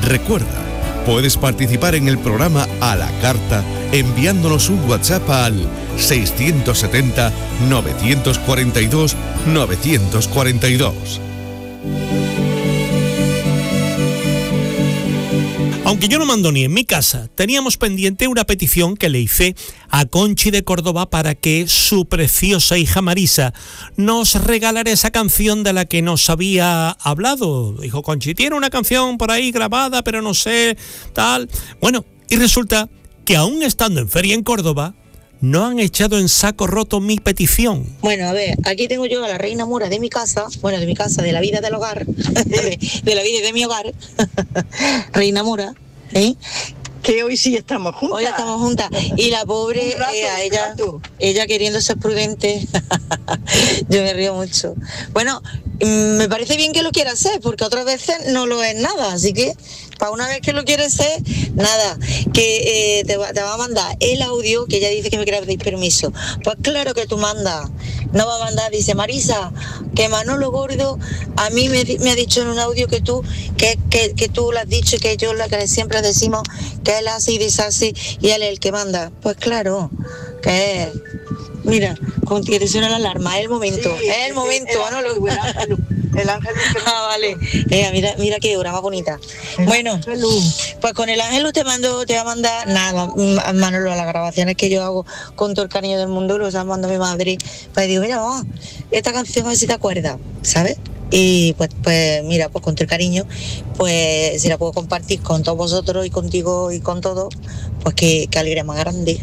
Recuerda, puedes participar en el programa a la carta enviándonos un WhatsApp al 670 942 942. Aunque yo no mando ni en mi casa, teníamos pendiente una petición que le hice a Conchi de Córdoba para que su preciosa hija Marisa nos regalara esa canción de la que nos había hablado. Dijo Conchi, tiene una canción por ahí grabada, pero no sé, tal. Bueno, y resulta que aún estando en feria en Córdoba, no han echado en saco roto mi petición. Bueno, a ver, aquí tengo yo a la reina Mora de mi casa, bueno, de mi casa, de la vida del hogar, de la vida de mi hogar, reina Mora, que hoy sí estamos juntas. Hoy estamos juntas. Y la pobre, ella queriendo ser prudente, yo me río mucho. Bueno, me parece bien que lo quiera hacer, porque otras veces no lo es nada, así que para una vez que lo quiere ser, nada, que te va a mandar el audio, que ella dice que me quiere pedir permiso. Pues claro que tú mandas, no va a mandar, dice Marisa, que Manolo Gordo a mí me ha dicho en un audio que tú lo has dicho y que yo la que siempre decimos que él hace y deshace y él es el que manda. Pues claro, que es. Mira, con que te suena la alarma, es el momento, sí, es el momento, Manolo. El ángel. Ah, vale. Mira qué hora más bonita. Bueno, pues con el ángel te va a mandar nada, Manolo, las grabaciones que yo hago con todo el cariño del mundo, los mando a mi madre. Pues digo, mira, mamá, esta canción a ver si te acuerdas, ¿sabes? Y pues mira, pues con todo el cariño, pues si la puedo compartir con todos vosotros y contigo y con todos, pues qué alegría más grande.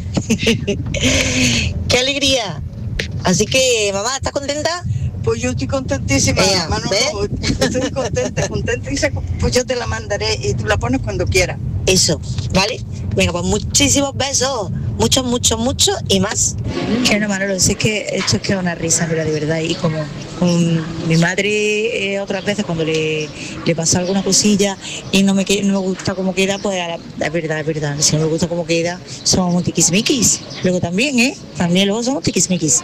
¡Qué alegría! Así que, mamá, ¿estás contenta? Pues yo estoy contentísima, Manolo, estoy contenta y pues yo te la mandaré y tú la pones cuando quieras. Eso, ¿vale? Venga, pues muchísimos besos, muchos y más. Que no, Manolo, es que esto es que es una risa, mira, de verdad, y como con mi madre otras veces cuando le pasa alguna cosilla y no me gusta cómo queda, pues es verdad, si no me gusta cómo queda, somos muy tiquismiquis. Luego también, luego somos tiquismiquis.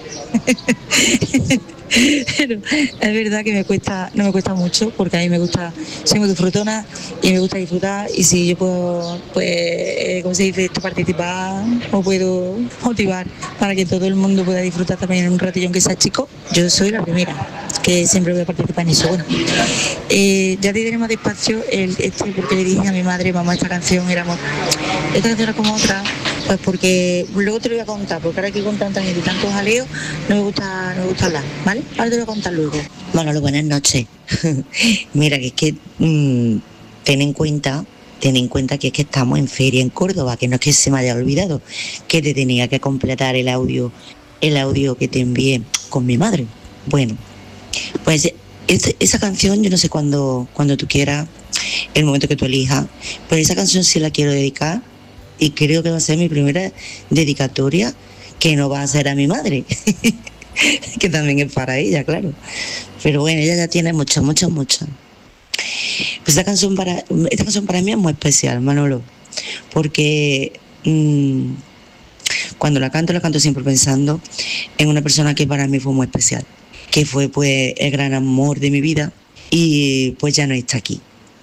Pero es verdad que no me cuesta mucho, porque a mí me gusta, soy muy disfrutona y me gusta disfrutar, y si yo puedo, pues, como se dice, participar o puedo motivar para que todo el mundo pueda disfrutar también en un ratillo aunque sea chico, yo soy la primera que siempre voy a participar en eso. Bueno, ya te diré más despacio porque le dije a mi madre, mamá, esta canción era como otra. Pues porque luego te lo voy a contar, porque ahora aquí con tanta gente y tantos jaleos no me gusta hablar, ¿vale? Ahora te lo voy a contar luego. Manolo, buenas noches. Mira, que es que ten en cuenta que es que estamos en feria en Córdoba, que no es que se me haya olvidado, que te tenía que completar el audio que te envié con mi madre. Bueno, pues esa canción, yo no sé cuando tú quieras, el momento que tú elijas, pero esa canción sí la quiero dedicar. Y creo que va a ser mi primera dedicatoria, que no va a ser a mi madre, que también es para ella, claro. Pero bueno, ella ya tiene muchas. Pues esta canción para mí es muy especial, Manolo, porque cuando la canto siempre pensando en una persona que para mí fue muy especial, que fue pues el gran amor de mi vida, y pues ya no está aquí.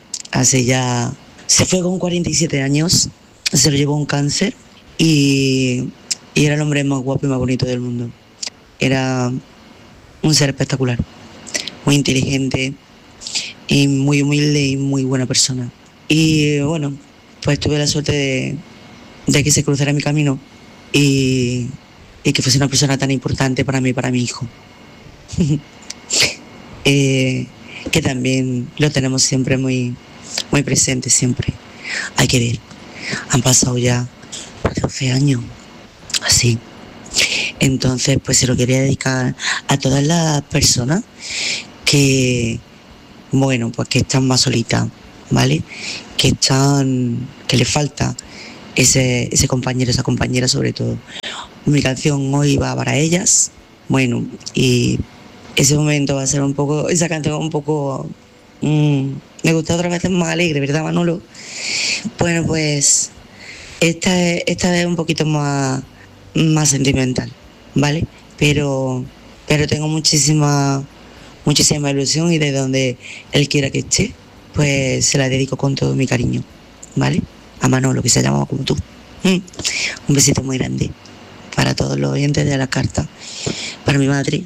Se fue con 47 años. Se lo llevó un cáncer y era el hombre más guapo y más bonito del mundo. Era un ser espectacular, muy inteligente y muy humilde y muy buena persona. Y bueno, pues tuve la suerte de que se cruzara mi camino y que fuese una persona tan importante para mí y para mi hijo. Que también lo tenemos siempre muy, muy presente, siempre. Hay que ver. Han pasado ya 12 años, así. Entonces, pues se lo quería dedicar a todas las personas que, bueno, pues que están más solitas, ¿vale? Que les falta ese compañero, esa compañera sobre todo. Mi canción hoy va para ellas, bueno, y ese momento va a ser esa canción un poco, me gusta otras veces más alegre, ¿verdad, Manolo? Bueno, pues esta vez un poquito más sentimental, ¿vale? Pero tengo muchísima ilusión, y de donde él quiera que esté, pues se la dedico con todo mi cariño, ¿vale? A Manolo, que se llama como tú. Un besito muy grande para todos los oyentes de la carta, para mi madre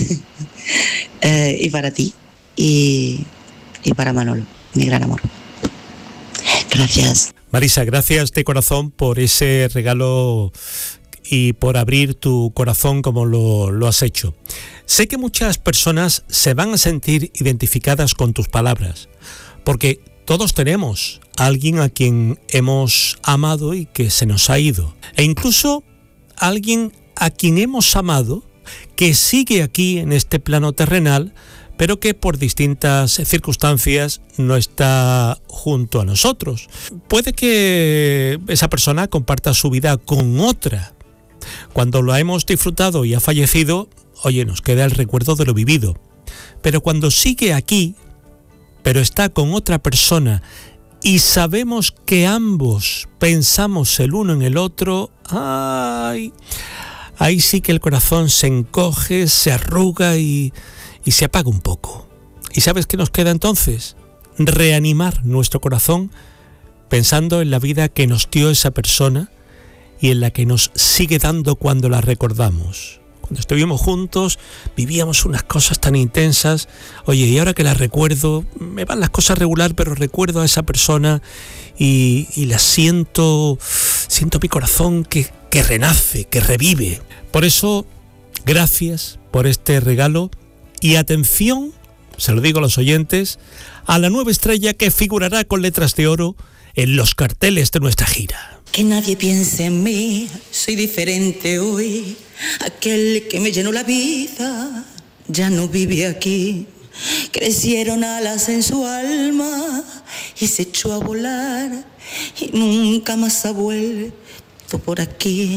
y para ti y para Manolo, mi gran amor. Gracias. Marisa, gracias de corazón por ese regalo y por abrir tu corazón como lo has hecho. Sé que muchas personas se van a sentir identificadas con tus palabras, porque todos tenemos a alguien a quien hemos amado y que se nos ha ido. E incluso alguien a quien hemos amado que sigue aquí en este plano terrenal, pero que por distintas circunstancias no está junto a nosotros. Puede que esa persona comparta su vida con otra. Cuando lo hemos disfrutado y ha fallecido, oye, nos queda el recuerdo de lo vivido. Pero cuando sigue aquí, pero está con otra persona y sabemos que ambos pensamos el uno en el otro, ¡ay! Ahí sí que el corazón se encoge, se arruga y se apaga un poco. ¿Y sabes qué nos queda entonces? Reanimar nuestro corazón pensando en la vida que nos dio esa persona y en la que nos sigue dando cuando la recordamos. Cuando estuvimos juntos, vivíamos unas cosas tan intensas. Oye, y ahora que las recuerdo, me van las cosas regular, pero recuerdo a esa persona y la siento mi corazón que renace, que revive. Por eso, gracias por este regalo y atención, se lo digo a los oyentes, a la nueva estrella que figurará con letras de oro en los carteles de nuestra gira. Que nadie piense en mí, soy diferente hoy. Aquel que me llenó la vida ya no vive aquí. Crecieron alas en su alma y se echó a volar y nunca más ha vuelto por aquí.